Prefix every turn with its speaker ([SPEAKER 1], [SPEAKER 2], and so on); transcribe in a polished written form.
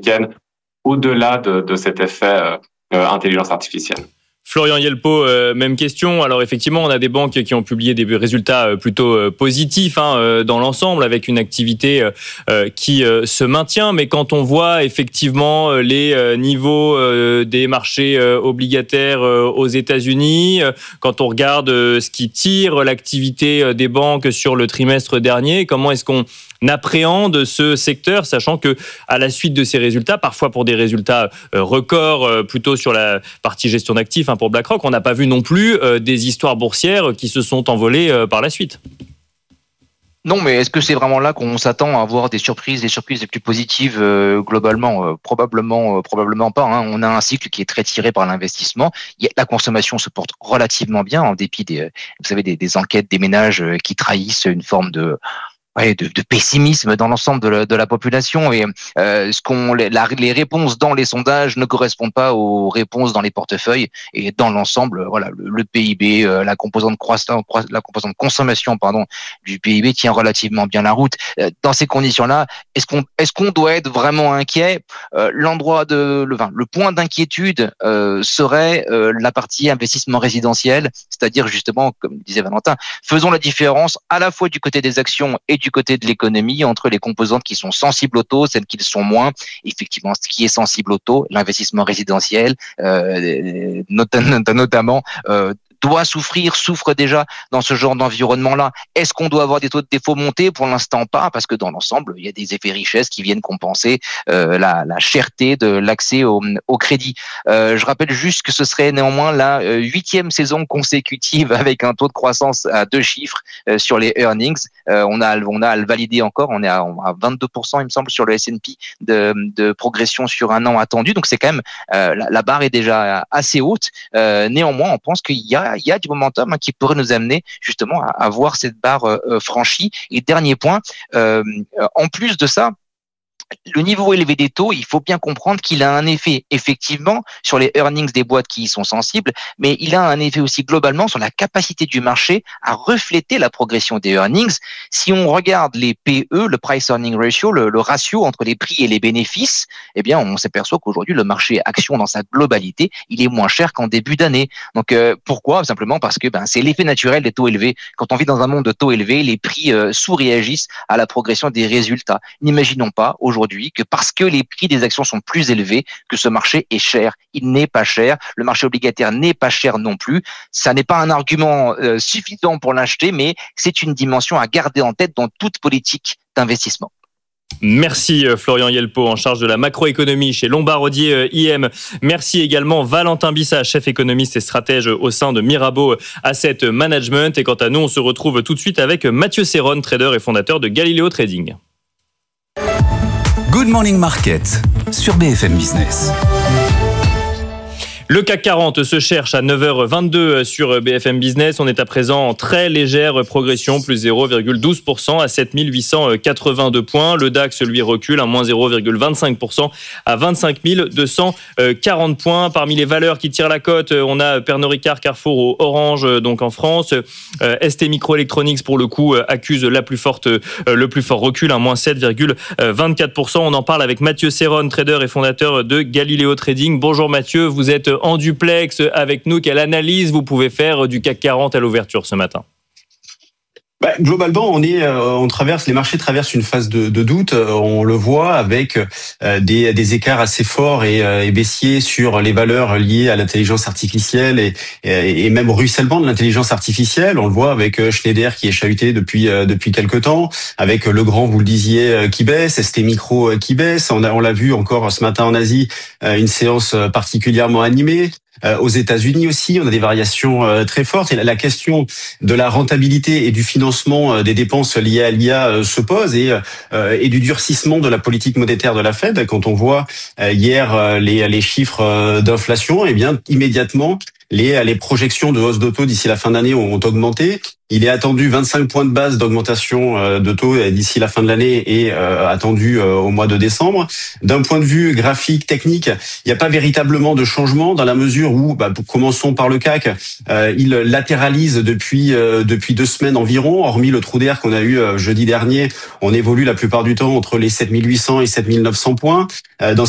[SPEAKER 1] américaine au-delà de cet effet intelligence artificielle.
[SPEAKER 2] Florian Yelpo, même question. Alors effectivement, on a des banques qui ont publié des résultats plutôt positifs dans l'ensemble, avec une activité qui se maintient. Mais quand on voit effectivement les niveaux des marchés obligataires aux États-Unis, quand on regarde ce qui tire l'activité des banques sur le trimestre dernier, comment est-ce qu'on appréhende ce secteur, sachant que à la suite de ces résultats, parfois pour des résultats records, plutôt sur la partie gestion d'actifs pour BlackRock, on n'a pas vu non plus des histoires boursières qui se sont envolées par la suite.
[SPEAKER 3] Non, mais est-ce que c'est vraiment là qu'on s'attend à avoir des surprises les plus positives globalement probablement pas. On a un cycle qui est très tiré par l'investissement. La consommation se porte relativement bien en dépit des enquêtes des ménages qui trahissent une forme de pessimisme dans l'ensemble de la population, et les réponses dans les sondages ne correspondent pas aux réponses dans les portefeuilles, et dans l'ensemble, le PIB, la composante consommation du PIB tient relativement bien la route. Dans ces conditions-là, est-ce qu'on doit être vraiment inquiet? Le point d'inquiétude serait la partie investissement résidentiel, c'est-à-dire justement, comme disait Valentin, faisons la différence à la fois du côté des actions et du côté de l'économie entre les composantes qui sont sensibles au taux, celles qui le sont moins. Effectivement, ce qui est sensible au taux, l'investissement résidentiel, notamment, souffre déjà dans ce genre d'environnement-là. Est-ce qu'on doit avoir des taux de défaut montés? Pour l'instant, pas, parce que dans l'ensemble, il y a des effets richesses qui viennent compenser la cherté de l'accès au crédit. Je rappelle juste que ce serait néanmoins la 8e saison consécutive avec un taux de croissance à 2 chiffres sur les earnings. On a à le valider encore. On est à 22%, il me semble, sur le S&P de progression sur un an attendu. Donc c'est quand même la barre est déjà assez haute. Néanmoins, on pense qu'il y a du momentum qui pourrait nous amener justement à voir cette barre franchie. Et dernier point, en plus de ça, le niveau élevé des taux, il faut bien comprendre qu'il a un effet effectivement sur les earnings des boîtes qui y sont sensibles, mais il a un effet aussi globalement sur la capacité du marché à refléter la progression des earnings. Si on regarde les PE, le price earning ratio, le ratio entre les prix et les bénéfices, eh bien on s'aperçoit qu'aujourd'hui le marché action dans sa globalité, il est moins cher qu'en début d'année. Donc pourquoi? Simplement parce que c'est l'effet naturel des taux élevés. Quand on vit dans un monde de taux élevés, les prix sous-réagissent à la progression des résultats. N'imaginons pas aujourd'hui que parce que les prix des actions sont plus élevés, que ce marché est cher. Il n'est pas cher. Le marché obligataire n'est pas cher non plus. Ça n'est pas un argument suffisant pour l'acheter, mais c'est une dimension à garder en tête dans toute politique d'investissement.
[SPEAKER 2] Merci Florian Yelpo, en charge de la macroéconomie chez Lombard Odier IM. Merci également Valentin Bissa, chef économiste et stratège au sein de Mirabeau Asset Management. Et quant à nous, on se retrouve tout de suite avec Mathieu Serron, trader et fondateur de Galileo Trading.
[SPEAKER 4] Good Morning Market sur BFM Business.
[SPEAKER 2] Le CAC 40 se cherche à 9h22 sur BFM Business. On est à présent en très légère progression, plus 0,12% à 7882 points. Le DAX, lui, recule à moins 0,25% à 25 240 points. Parmi les valeurs qui tirent la cote, on a Pernod Ricard, Carrefour ou Orange, donc en France. ST Microelectronics, pour le coup, accuse le plus fort recul, à moins 7,24%. On en parle avec Mathieu Serron, trader et fondateur de Galileo Trading. Bonjour Mathieu, vous êtes en duplex avec nous. Quelle analyse vous pouvez faire du CAC 40 à l'ouverture ce matin?
[SPEAKER 5] Globalement, les marchés traversent une phase de doute. On le voit avec des écarts assez forts et baissiers sur les valeurs liées à l'intelligence artificielle et même au ruissellement de l'intelligence artificielle. On le voit avec Schneider qui est chahuté depuis quelque temps, avec Legrand, vous le disiez, qui baisse, ST Micro qui baisse. On l'a vu encore ce matin en Asie, une séance particulièrement animée. Aux États-Unis aussi, on a des variations très fortes. Et la question de la rentabilité et du financement des dépenses liées à l'IA se pose, et du durcissement de la politique monétaire de la Fed. Quand on voit hier les chiffres d'inflation, eh bien immédiatement les projections de hausse de taux d'ici la fin d'année ont augmenté. Il est attendu 25 points de base d'augmentation de taux d'ici la fin de l'année et attendu au mois de décembre. D'un point de vue graphique, technique, il n'y a pas véritablement de changement dans la mesure où, commençons par le CAC, il latéralise depuis 2 semaines environ, hormis le trou d'air qu'on a eu jeudi dernier. On évolue la plupart du temps entre les 7800 et 7900 points. Dans